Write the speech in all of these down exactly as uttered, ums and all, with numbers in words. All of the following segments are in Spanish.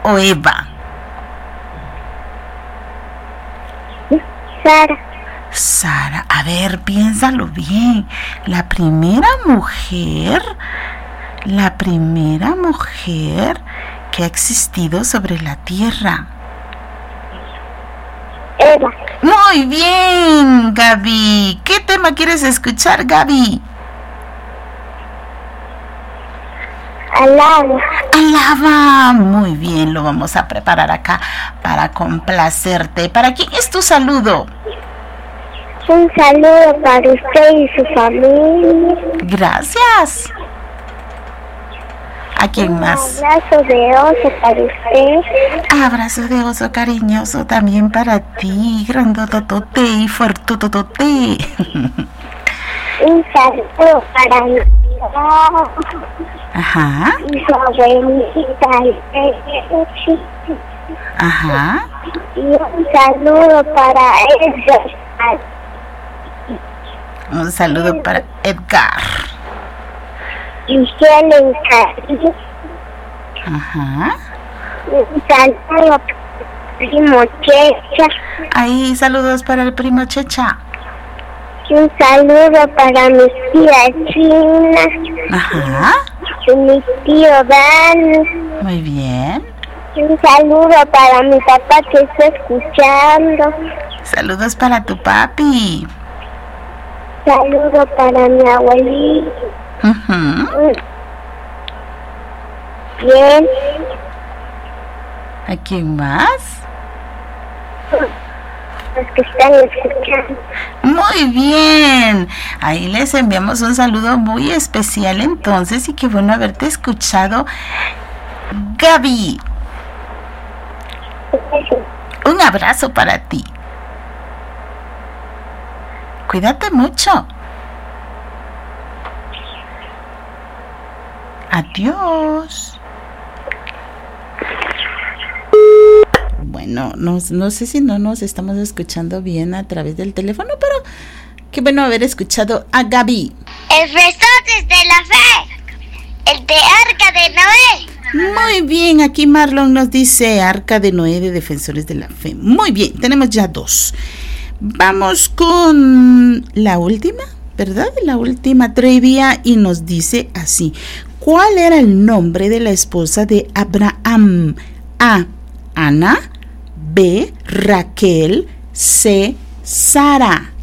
o Eva? Sara. Sara, a ver, piénsalo bien. La primera mujer, la primera mujer que ha existido sobre la tierra. Eva. Muy bien, Gaby. ¿Qué tema quieres escuchar, Gaby? Alaba. Alaba. Muy bien, lo vamos a preparar acá para complacerte. ¿Para quién es tu saludo? Un saludo para usted y su familia. Gracias. ¿A quién más? Un abrazo de oso para usted. Abrazo de oso cariñoso también para ti, grandototote y fuertototote. Un saludo para mi mamá. Ajá. Y su abuelita. Ajá. Y un saludo para Edgar. Un saludo para Edgar. Y Helen Carrillo. Ajá. Un saludo para el primo Checha. Ahí, saludos para el primo Checha. Y un saludo para mi tía China. Ajá. Y mi tío Dan. Muy bien. Y un saludo para mi papá que está escuchando. Saludos para tu papi. Saludo para mi abuelito. Uh-huh. Bien. ¿A quién más? Los que están escuchando. Muy bien. Ahí les enviamos un saludo muy especial entonces y qué bueno haberte escuchado, Gaby. Un abrazo para ti. Cuídate mucho. Adiós. Bueno, no, no sé si no nos estamos escuchando bien a través del teléfono, pero qué bueno haber escuchado a Gaby. El Resortes de la Fe. El de Arca de Noé. Muy bien, aquí Marlon nos dice Arca de Noé de Defensores de la Fe. Muy bien, tenemos ya dos. Vamos con la última, ¿verdad? La última trivia y nos dice así. ¿Cuál era el nombre de la esposa de Abraham? A. Ana. B. Raquel. C. Sara.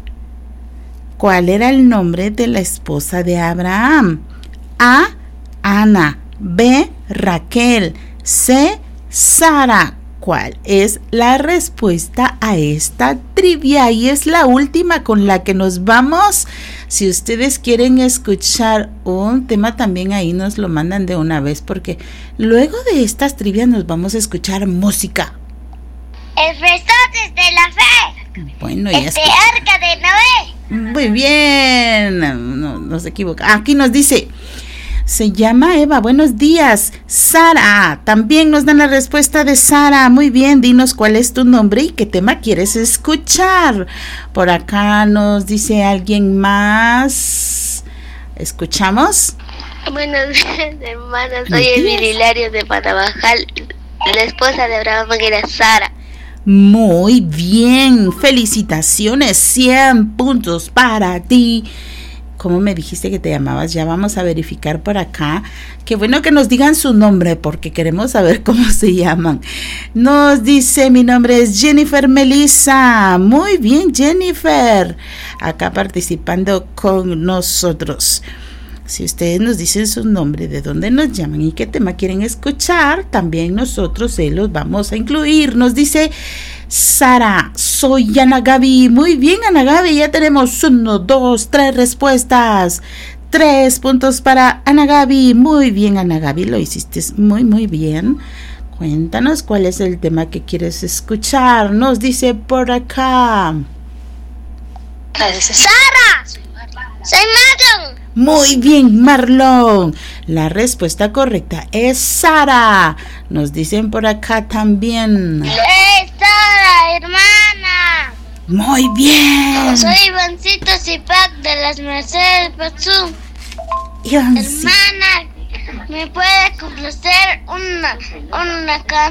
¿Cuál era el nombre de la esposa de Abraham? A. Ana. B. Raquel. C. Sara. ¿Cuál es la respuesta a esta trivia? Y es la última con la que nos vamos. Si ustedes quieren escuchar un tema, también ahí nos lo mandan de una vez, porque luego de estas trivias nos vamos a escuchar música. El Resortes de la Fe. Bueno, el ya de Arca de Noé. Muy bien. No, no se equivoca. Aquí nos dice... Se llama Eva, buenos días. Sara, también nos dan la respuesta de Sara. Muy bien, dinos cuál es tu nombre y qué tema quieres escuchar. Por acá nos dice alguien más. ¿Escuchamos? Buenos días, hermanos. Soy Emilio Hilario de Panabajal, la esposa de Abraham Manguera, Sara. Muy bien, felicitaciones, cien puntos para ti. ¿Cómo me dijiste que te llamabas? Ya vamos a verificar por acá. Qué bueno que nos digan su nombre porque queremos saber cómo se llaman. Nos dice, mi nombre es Jennifer Melissa. Muy bien, Jennifer. Acá participando con nosotros. Si ustedes nos dicen su nombre, de dónde nos llaman y qué tema quieren escuchar, también nosotros se los vamos a incluir. Nos dice Sara, soy Ana Gaby. Muy bien, Ana Gaby, ya tenemos uno, dos, tres respuestas. Tres puntos para Ana Gaby. Muy bien, Ana Gaby, lo hiciste muy, muy bien. Cuéntanos cuál es el tema que quieres escuchar. Nos dice por acá. Sara, soy Marlon. Muy bien, Marlon. La respuesta correcta es Sara. Nos dicen por acá también. ¡Eh, Sara, hermana! Muy bien. Soy Ivancito Zipac de las Mercedes Pazú. Ivancito. Hermana, ¿me puede complacer una, una canción?